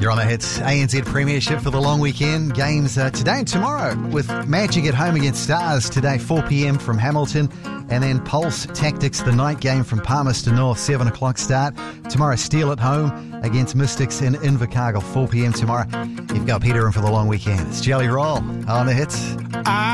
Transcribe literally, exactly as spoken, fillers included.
You're on the Hits A N Z Premiership for the long weekend. Games uh, today and tomorrow with Magic at home against Stars today, four p.m. from Hamilton. And then Pulse Tactics, the night game from Palmerston North, seven o'clock start. Tomorrow, Steel at home against Mystics in Invercargill, four p.m. tomorrow. You've got Peter in for the long weekend. It's Jelly Roll on the Hits.